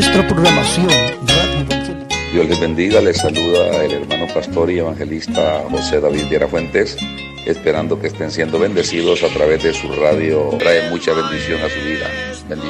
nuestra programación Radio Evangélica. Dios les bendiga, les saluda el hermano pastor y evangelista José David Viera Fuentes, esperando que estén siendo bendecidos a través de su radio. Trae mucha bendición a su vida.